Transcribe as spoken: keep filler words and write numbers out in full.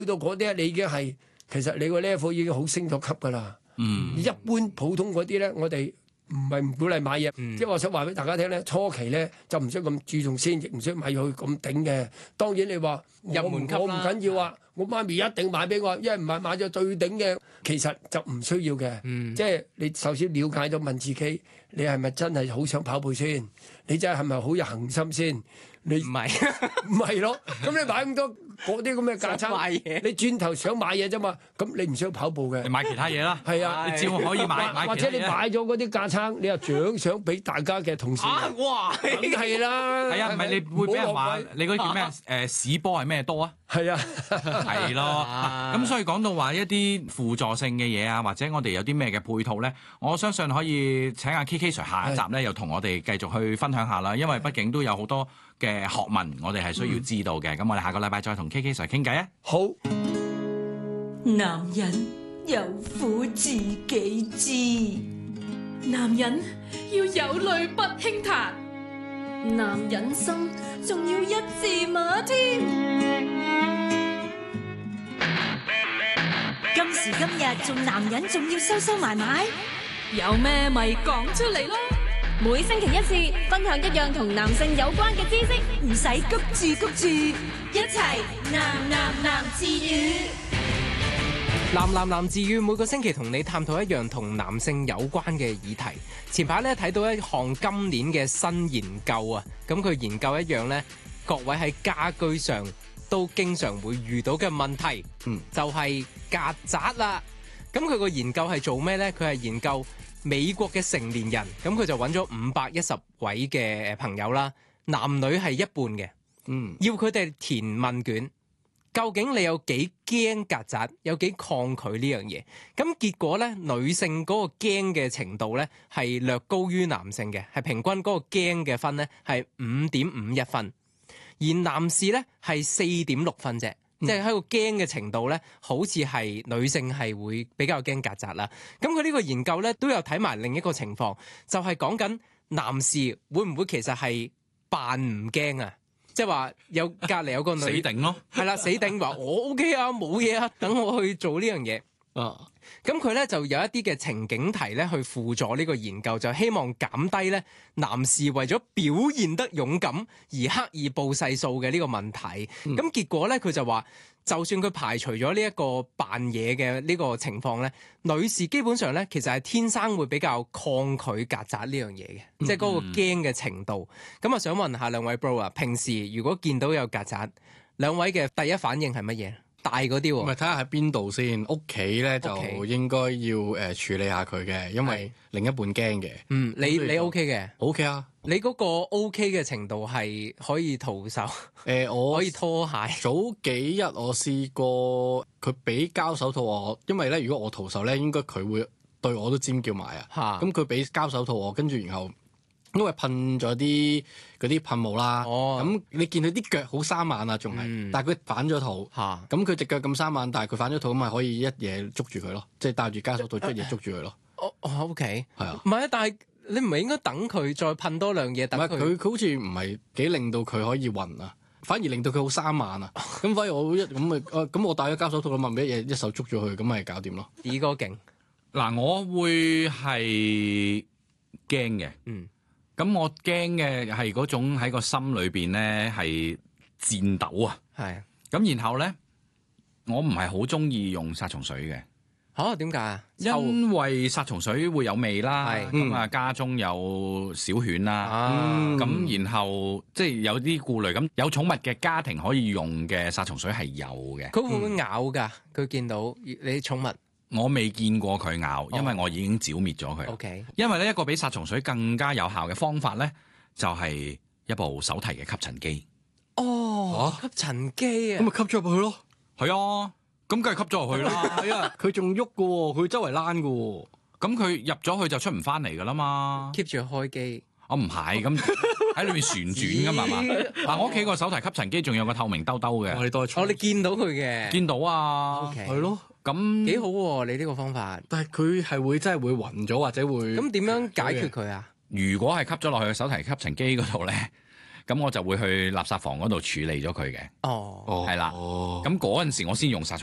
去到嗰啲你已經係其實你個 level 已經好升咗級㗎啦。 嗯， 一般普通嗰啲咧，我哋唔係唔鼓勵買嘢， 嗯、 即係我想話俾大家聽咧，初期咧就唔需要咁注重先，亦唔需要買佢咁頂嘅。當然你話入門級啦， 我唔緊要啊，我媽咪一定買俾我，因為唔係買咗最頂嘅，其實就唔需要嘅。 嗯、 即係你首先了解咗問自己，你係咪真係好想跑步先？你真係係咪好有恒心先？你唔係唔係咯？咁你買咁多嗰啲咁嘅架撐，你轉頭想買嘢啫嘛？咁你唔需要跑步嘅， 你買其他嘢啦。 係啊， 你照可以買買或者你買咗嗰啲架撐，你又獎賞俾大家嘅同事。 啊！哇！ 梗係啦。 係啊，唔係你會俾人話你嗰啲叫咩？誒屎波係咩多啊？ 係啊， 係咯。咁所以講到話一啲輔助性嘅嘢啊，或者我哋有啲咩嘅配套咧，我相信可以請阿 K K Sir 下一集咧，又同我哋繼續去分享下啦。因為畢竟都有好多嘅學問，我哋係需要知道嘅。咁、嗯、我哋下個禮拜再同 K K Sir 傾偈啊！ 好， 男人有苦自己知， 男人要有淚不輕彈，男人心仲要一字馬添。 今時今日做男人仲要收收埋埋， 有咩咪講出嚟咯！ 每星期一次，分享一樣同男性有關嘅知識， 唔使谷住谷住， 一齊男男男自語。 男男男自語每個星期同你探討一樣同男性有關嘅議題。前排咧睇到一項今年嘅新研究啊，咁佢研究一樣咧，各位喺家居上都經常會遇到嘅問題，嗯，就係曱甴啦。咁佢個研究係做咩呢？佢係研究美國嘅成年人，咁佢就揾咗五百一十位嘅朋友啦，男女係一半嘅，嗯，要佢哋填問卷，究竟你有幾驚曱甴，有幾抗拒呢樣嘢？咁結果呢，女性嗰個驚嘅程度呢係略高於男性嘅，係平均嗰個驚嘅分呢係五點五一分，而男士呢係四點六分啫。即係喺個驚嘅程度咧，好似係女性係會比較驚曱甴啦。咁佢呢個研究咧都有睇埋另一個情況，就係講緊男士會唔會其實係扮唔驚啊？即係話有隔離有個女死頂咯， 係啦，死頂話我 OK 啊，冇嘢啊，等我去做呢樣嘢。啊，咁佢咧就有一啲嘅情景題咧去輔助呢個研究，就希望減低咧男士為咗表現得勇敢而刻意報細數嘅呢個問題。咁、嗯、結果咧佢就話，就算佢排除咗呢一個扮嘢嘅呢個情況咧，女士基本上咧其實係天生會比較抗拒曱甴呢樣嘢嘅，嗯、即係嗰個驚嘅程度。咁啊，想問下兩位 bro 啊，平時如果見到有曱甴，兩位嘅第一反應係乜嘢？大嗰啲喎， 咪睇下喺邊度先。屋企咧就應該要誒、呃、處理下佢嘅，因為另一半驚嘅。 嗯，你你 OK 嘅 ？OK 啊， 你嗰個 OK 嘅程度係可以徒手？誒、 呃，我可以拖鞋。 早幾日我試過佢俾膠手套我，因為咧如果我徒手咧，應該佢會對我都尖叫埋啊。咁佢俾膠手套我，跟住然後。因為噴咗啲嗰啲噴霧啦，咁、哦、你見佢啲腳好生猛啊，仲係，嗯、但係佢反咗肚，咁佢隻腳咁生猛，但係佢反咗肚，咁咪可以一嘢捉住佢咯，即係戴住膠手套一嘢捉住佢咯。 哦，OK，係啊，唔係啊，但係你唔係應該等佢再噴多兩嘢？唔係佢，佢好似唔係幾令到佢可以暈啊，反而令到佢好生猛啊。咁反而我一咁咪，咁我戴咗膠手套啦，咪一嘢一手捉住佢，咁咪搞掂咯。 二哥勁， 嗱，我會係驚嘅，嗯。咁我驚嘅係嗰種喺個心裏邊咧係顫抖啊，係。咁然後咧，我唔係好中意用殺蟲水嘅。 嚇，點解啊？ 因為殺蟲水會有味啦，咁啊家中有小犬啦，咁、嗯、然後即係有啲顧慮。咁有寵物嘅家庭可以用嘅殺蟲水係有嘅。 佢會唔會咬㗎？佢、嗯、見到你寵物？ 我未見過佢咬，因為我已經剿滅咗佢。 O K， 因為咧一個比殺蟲水更加有效嘅方法咧，就係一部手提嘅吸塵機。 哦，吸塵機啊， 咁咪吸咗入去咯。 係啊，咁梗係吸咗入去啦。 係啊，佢仲喐㗎喎，佢周圍躝㗎喎。 咁佢入咗去就出唔翻嚟㗎啦嘛。 keep 住開機。 我唔係咁喺裏面旋轉㗎嘛嘛。嗱，我屋企個手提吸塵機仲有個透明兜兜嘅。 我哋代哦，你見到佢嘅？ 見到啊。 O K， 係咯。 咁幾好喎！你呢個方法， 但係佢係會真係會暈咗或者會咁點樣解決佢啊？ 如果係吸咗落去嘅手提吸塵機嗰度咧， 咁我就會去垃圾房嗰度處理咗佢嘅。 哦， 係啦。咁嗰陣時我先用殺蟲